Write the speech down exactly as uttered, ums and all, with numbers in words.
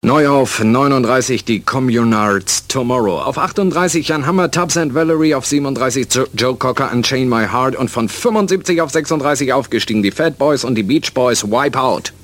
Neu auf neununddreißig die Communards Tomorrow. Auf achtunddreißig Jan Hammer, Tubbs and Valerie. Auf siebenunddreißig Joe Cocker, Unchain My Heart. Und von fünfundsiebzig auf sechsunddreißig aufgestiegen die Fat Boys und die Beach Boys, Wipe Out.